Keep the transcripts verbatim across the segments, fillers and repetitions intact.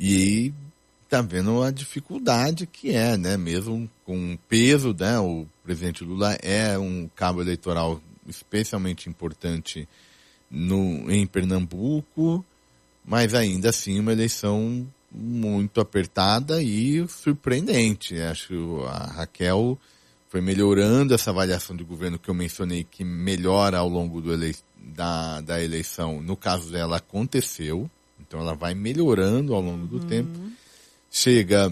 E está vendo a dificuldade que é, né? Mesmo com o peso, né? O presidente Lula é um cabo eleitoral especialmente importante no, em Pernambuco, mas ainda assim uma eleição muito apertada e surpreendente. Acho que a Raquel foi melhorando essa avaliação de governo que eu mencionei, que melhora ao longo do ele... da, da eleição. No caso dela, aconteceu. Então ela vai melhorando ao longo do uhum. tempo. Chega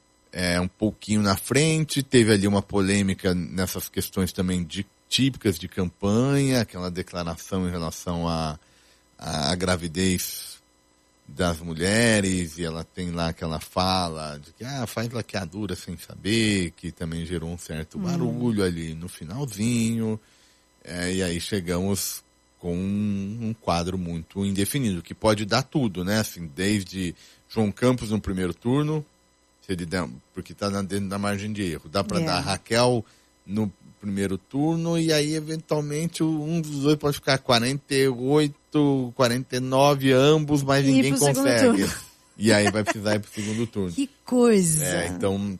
é, um pouquinho na frente, teve ali uma polêmica nessas questões também de, típicas de campanha, aquela declaração em relação à a, a, a gravidez das mulheres, e ela tem lá aquela fala de que ah, faz laqueadura sem saber, que também gerou um certo barulho hum. ali no finalzinho, é, e aí chegamos com um, um quadro muito indefinido, que pode dar tudo, né, assim, desde João Campos no primeiro turno, se ele der, porque está dentro da margem de erro, dá para yeah. dar a Raquel no primeiro turno, e aí eventualmente um dos dois pode ficar quarenta e oito, quarenta e nove ambos, mas e ninguém consegue. E aí vai precisar ir pro segundo turno. Que coisa! É, então,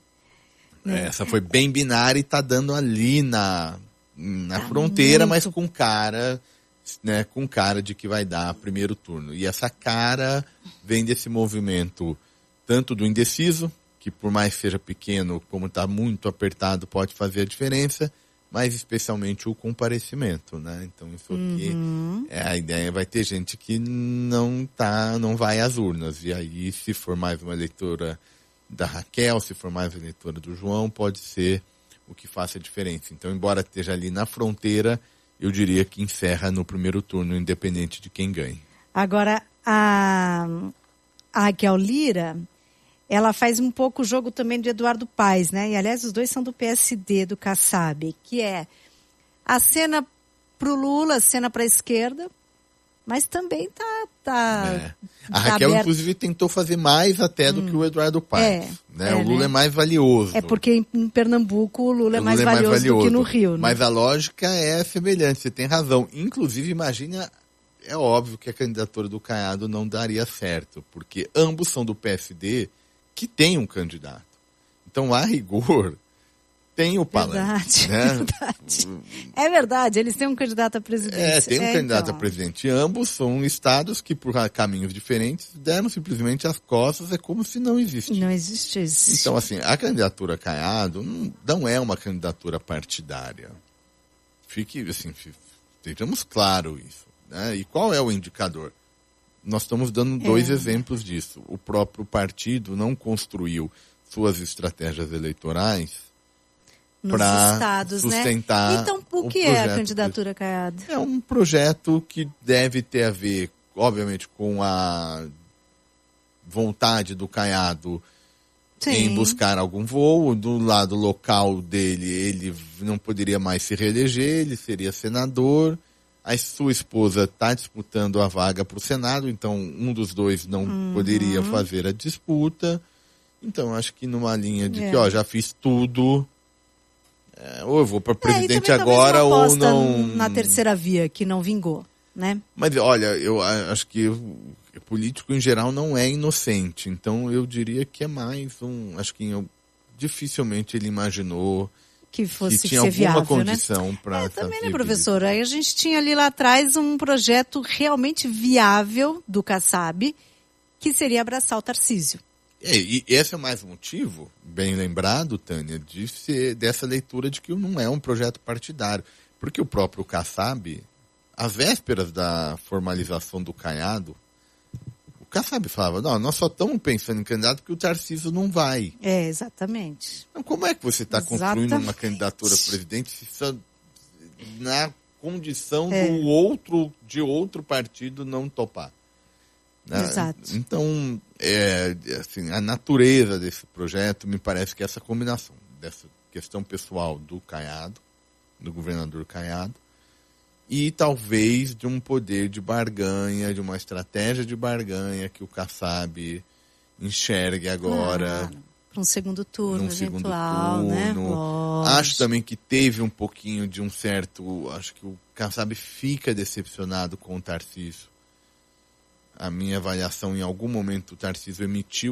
é. essa foi bem binária e tá dando ali na, na tá fronteira, muito... mas com cara, né, com cara de que vai dar primeiro turno. E essa cara vem desse movimento tanto do indeciso, que por mais que seja pequeno, como está muito apertado, pode fazer a diferença, mas especialmente o comparecimento, né? Então isso aqui, uhum. é, a ideia vai ter gente que não tá, não vai às urnas, e aí se for mais uma eleitora da Raquel, se for mais uma eleitora do João, pode ser o que faça a diferença. Então, embora esteja ali na fronteira, eu diria que encerra no primeiro turno, independente de quem ganhe. Agora, a, a Raquel Lira, ela faz um pouco o jogo também do Eduardo Paes, né? E, aliás, os dois são do P S D, do Kassab, que é a cena pro Lula, a cena para a esquerda, mas também tá... tá é. A tá Raquel, aberto. Inclusive, tentou fazer mais até do hum. que o Eduardo Paes. É, né? É, o Lula né? é mais valioso. É porque em Pernambuco o Lula, o Lula é, mais, é valioso mais valioso do que no Rio. Né? Mas a lógica é semelhante, você tem razão. Inclusive, imagina... É óbvio que a candidatura do Caiado não daria certo, porque ambos são do P S D, que tem um candidato. Então, a rigor, tem o palanque. Verdade, né? verdade. É verdade, eles têm um candidato a presidente. É, tem um é, candidato então. a presidente. Ambos são estados que, por caminhos diferentes, deram simplesmente as costas, é como se não existisse. Não existisse. Então, assim, a candidatura Caiado não, não é uma candidatura partidária. Fique, assim, estejamos claros isso. Né? E qual é o indicador? Nós estamos dando dois é. exemplos disso. O próprio partido não construiu suas estratégias eleitorais para sustentar, né? Então, o que é a candidatura de... Caiado? É um projeto que deve ter a ver, obviamente, com a vontade do Caiado Sim. em buscar algum voo. Do lado local dele, ele não poderia mais se reeleger, ele seria senador. A sua esposa está disputando a vaga para o Senado, então um dos dois não uhum. poderia fazer a disputa. Então, acho que numa linha de é. que, ó, já fiz tudo, é, ou eu vou para presidente é, agora ou não... na terceira via, que não vingou, né? Mas, olha, eu acho que o político em geral não é inocente, então eu diria que é mais um... Acho que eu, dificilmente ele imaginou... que fosse que tinha ser alguma viável, condição né? para é, também, né, professora? Aí a gente tinha ali lá atrás um projeto realmente viável do Kassab, que seria abraçar o Tarcísio. É, e esse é mais um motivo, bem lembrado, Tânia, de ser, dessa leitura de que não é um projeto partidário. Porque o próprio Kassab, às vésperas da formalização do Caiado, o Kassab falava, não, nós só estamos pensando em candidato porque o Tarcísio não vai. É, exatamente. Então, como é que você está construindo uma candidatura a presidente se na condição é. do outro, de outro partido não topar? Né? Exato. Então, é, assim, a natureza desse projeto me parece que essa combinação dessa questão pessoal do Caiado, do governador Caiado, e talvez de um poder de barganha, de uma estratégia de barganha que o Kassab enxergue agora. Claro. Para um segundo turno, num segundo eventual, turno. Né? Acho também que teve um pouquinho de um certo... Acho que o Kassab fica decepcionado com o Tarcísio. A minha avaliação, em algum momento, o Tarcísio emitiu